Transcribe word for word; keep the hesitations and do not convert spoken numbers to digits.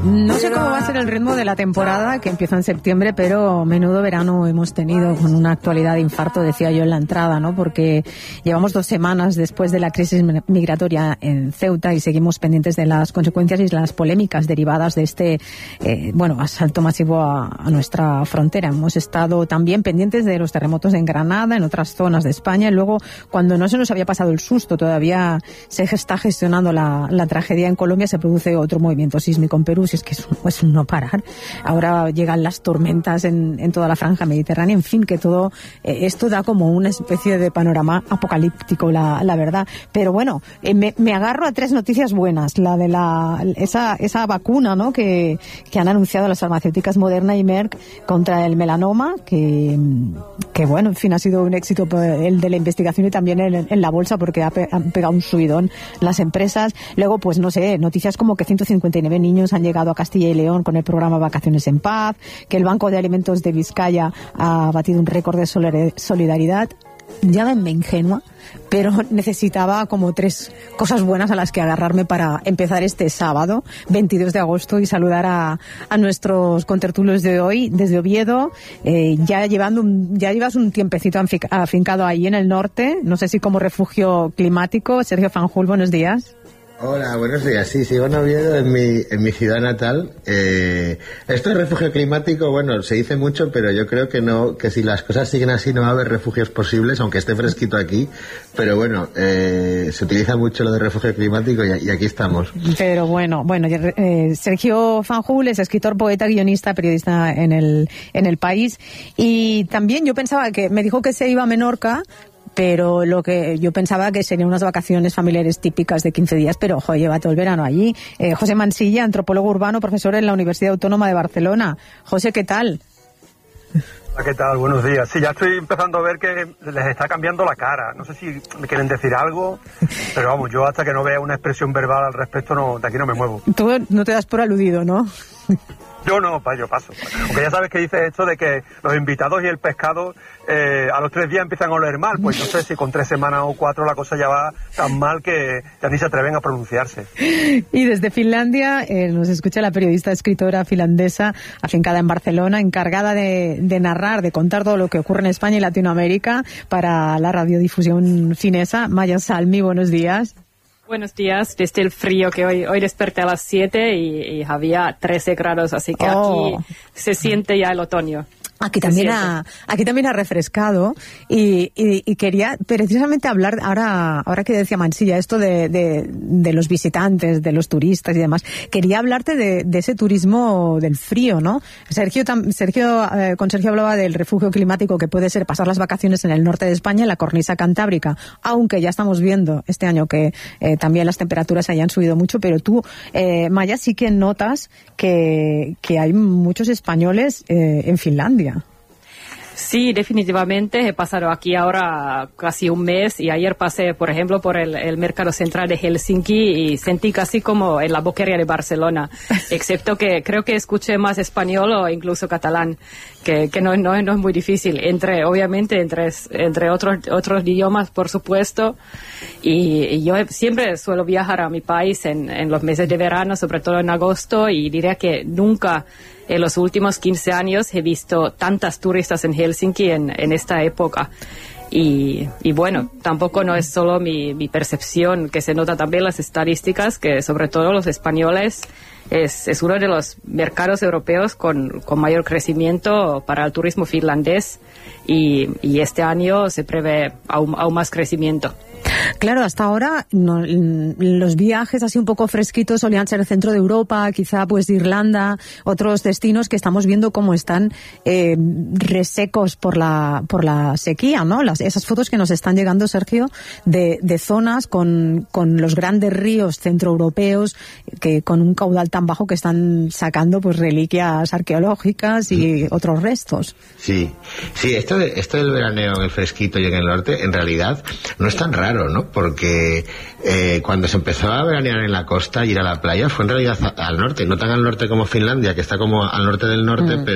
No sé cómo va a ser el ritmo de la temporada que empieza en septiembre, pero menudo verano hemos tenido, con una actualidad de infarto, decía yo en la entrada, ¿no? Porque llevamos dos semanas después de la crisis migratoria en Ceuta y seguimos pendientes de las consecuencias y las polémicas derivadas de este, eh, bueno, asalto masivo a, a nuestra frontera. Hemos estado también pendientes de los terremotos en Granada, en otras zonas de España, y luego, cuando no se nos había pasado el susto, todavía se está gestionando la, la tragedia en Colombia, se produce otro movimiento sísmico en Perú. Si es que es un, es un no parar. Ahora llegan las tormentas en, en toda la franja mediterránea. En fin, que todo eh, esto da como una especie de panorama apocalíptico, la, la verdad. Pero bueno, eh, me, me agarro a tres noticias buenas. La de la esa esa vacuna, ¿no?, que, que han anunciado las farmacéuticas Moderna y Merck contra el melanoma, que, que bueno, en fin, ha sido un éxito el de la investigación y también en, en la bolsa, porque ha, pe, han pegado un subidón las empresas. Luego, pues no sé, noticias como que ciento cincuenta y nueve niños han llegado a Castilla y León con el programa Vacaciones en Paz, que el Banco de Alimentos de Vizcaya ha batido un récord de solidaridad. Llámenme ingenua, pero necesitaba como tres cosas buenas a las que agarrarme para empezar este sábado, veintidós de agosto, y saludar a, a nuestros contertulios de hoy desde Oviedo. Eh, ya llevando un, ya llevas un tiempecito afincado ahí en el norte, no sé si como refugio climático. Sergio Fanjul, buenos días. Hola, buenos días. Sí, sigo en Oviedo, en mi, en mi ciudad natal. Eh, esto es refugio climático, bueno, se dice mucho, pero yo creo que no, que si las cosas siguen así no va a haber refugios posibles, aunque esté fresquito aquí. Pero bueno, eh, se utiliza mucho lo de refugio climático y, y aquí estamos. Pero bueno, bueno, eh, Sergio Fanjul es escritor, poeta, guionista, periodista en el, en el País. Y también yo pensaba que, me dijo que se iba a Menorca, pero lo que yo pensaba que serían unas vacaciones familiares típicas de quince días, pero ojo, lleva todo el verano allí. Eh, José Mansilla, antropólogo urbano, profesor en la Universidad Autónoma de Barcelona. José, ¿qué tal? Hola, ¿qué tal? Buenos días. Sí, ya estoy empezando a ver que les está cambiando la cara. No sé si me quieren decir algo, pero vamos, yo hasta que no vea una expresión verbal al respecto, no, de aquí no me muevo. Tú no te das por aludido, ¿no? Yo no, pa, yo paso. Aunque ya sabes que dice esto de que los invitados y el pescado eh, a los tres días empiezan a oler mal. Pues no sé si con tres semanas o cuatro la cosa ya va tan mal que ya ni se atreven a pronunciarse. Y desde Finlandia eh, nos escucha la periodista escritora finlandesa afincada en Barcelona, encargada de, de narrar, de contar todo lo que ocurre en España y Latinoamérica para la radiodifusión finesa. Maya Salmi, buenos días. Buenos días, desde el frío, que hoy hoy desperté a las siete y, y había trece grados, así que oh. Aquí se siente ya el otoño. Aquí también ha, aquí también ha refrescado y, y, y quería precisamente hablar, ahora, ahora que decía Mansilla, esto de, de, de los visitantes, de los turistas y demás, quería hablarte de, de ese turismo del frío, ¿no? Sergio, Sergio eh, con Sergio hablaba del refugio climático que puede ser pasar las vacaciones en el norte de España, en la cornisa cantábrica, aunque ya estamos viendo este año que eh, también las temperaturas hayan subido mucho, pero tú, eh, Maya, sí que notas que, que hay muchos españoles eh, en Finlandia. Sí, definitivamente. He pasado aquí ahora casi un mes y ayer pasé, por ejemplo, por el, el mercado central de Helsinki y sentí casi como en la boquería de Barcelona, excepto que creo que escuché más español o incluso catalán, que, que no, no, no es muy difícil. Entre, obviamente, entre, entre otros, otros idiomas, por supuesto. Y, y yo siempre suelo viajar a mi país en, en los meses de verano, sobre todo en agosto, y diría que nunca en los últimos quince años he visto tantas turistas en Helsinki en, en esta época. Y, y bueno, tampoco no es solo mi, mi percepción, que se nota también las estadísticas, que sobre todo los españoles es, es uno de los mercados europeos con, con mayor crecimiento para el turismo finlandés y, y este año se prevé aún, aún más crecimiento. Claro, hasta ahora no, los viajes así un poco fresquitos solían ser el centro de Europa, quizá pues de Irlanda, otros destinos que estamos viendo cómo están eh, resecos por la por la sequía, ¿no? Las, esas fotos que nos están llegando, Sergio, de, de zonas con, con los grandes ríos centroeuropeos que con un caudal tan bajo que están sacando pues reliquias arqueológicas y sí. Otros restos. Sí, sí, esto, de, esto del veraneo en el fresquito y en el norte, en realidad no es tan raro, ¿no? Porque eh, cuando se empezó a veranear en la costa y ir a la playa fue en realidad al norte, no tan al norte como Finlandia, que está como al norte del norte, mm. pero